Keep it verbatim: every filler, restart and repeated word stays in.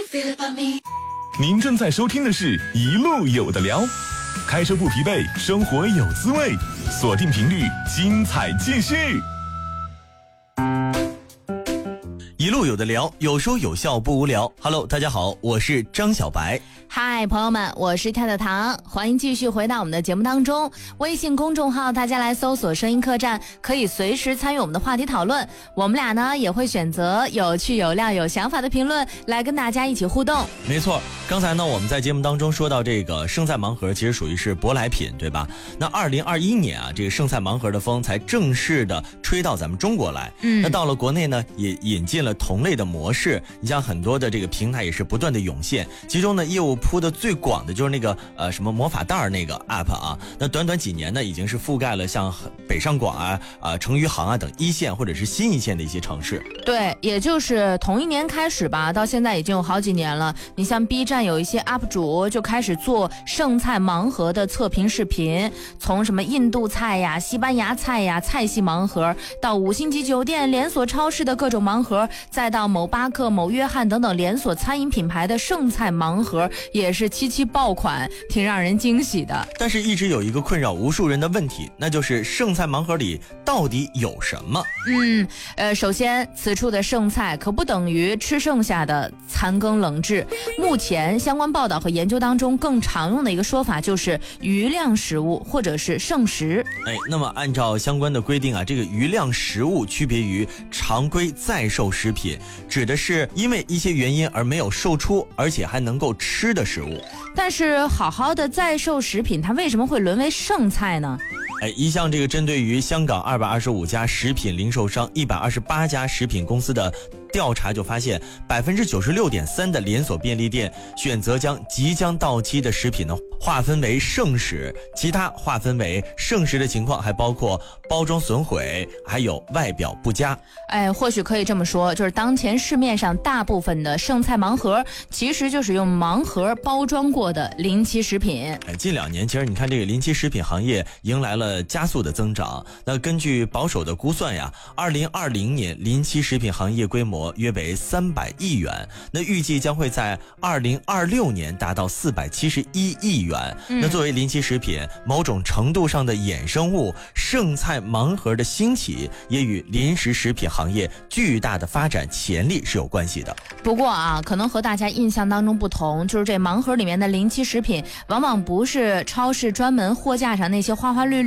您正在收听的是一路有的聊，开车不疲惫，生活有滋味，锁定频率，精彩继续。 一路有的聊，有说有笑不无聊。Hello， 大家好，我是张小白。 嗨，朋友们，我是跳跳糖，欢迎继续回到我们的节目当中。微信公众号大家来搜索声音客栈，可以随时参与我们的话题讨论。我们俩呢也会选择有趣有料有想法的评论来跟大家一起互动。 没错，刚才呢我们在节目当中说到这个剩菜盲盒其实属于是舶来品，对吧？那二零二一年啊，这个剩菜盲盒的风才正式的吹到咱们中国来。嗯，那到了国内呢也引进了同类的模式，你像很多的这个平台也是不断的涌现，其中呢业务铺的最广的就是那个呃什么魔法袋那个 app 啊，那短短几年呢已经是覆盖了像北上广啊、啊、呃、成渝杭啊等一线或者是新一线的一些城市。 对，也就是同一年开始吧，到现在已经有好几年了。你像 B 站有一些 U P 主就开始做剩菜盲盒的测评视频，从什么印度菜呀、西班牙菜呀、菜系盲盒，到五星级酒店、连锁超市的各种盲盒，再到某巴克、某约翰等等连锁餐饮品牌的剩菜盲盒，也是七七爆款，挺让人惊喜的。 但是一直有一个困扰无数人的问题，那就是剩菜盲盒里到底有什么？ 嗯，呃，首先此处的剩菜可不等于吃剩下的残羹冷炙。目前相关报道和研究当中更常用的一个说法就是余量食物或者是剩食。 哎，那么按照相关的规定啊，这个余量食物区别于常规在售食品，指的是因为一些原因而没有售出而且还能够吃的食物。 但是好好的在售食品它为什么会沦为剩菜呢？ 哎，一项这个针对于香港二百二十五家食品零售商、一百二十八家食品公司的调查就发现，百分之九十六点三的连锁便利店选择将即将到期的食品呢划分为剩食，其他划分为剩食的情况还包括包装损毁，还有外表不佳。 哎，或许可以这么说，就是当前市面上大部分的剩菜盲盒，其实就是用盲盒包装过的临期食品。 哎，近两年其实你看这个临期食品行业迎来了加速的增长。那根据保守的估算呀，二零二零年临期食品行业规模约为三百亿元，那预计将会在二零二六年达到四百七十一亿元。嗯、那作为临期食品，某种程度上的衍生物，剩菜盲盒的兴起也与临时食品行业巨大的发展潜力是有关系的。 不过啊，可能和大家印象当中不同，就是这盲盒里面的临期食品往往不是超市专门货架上那些花花绿绿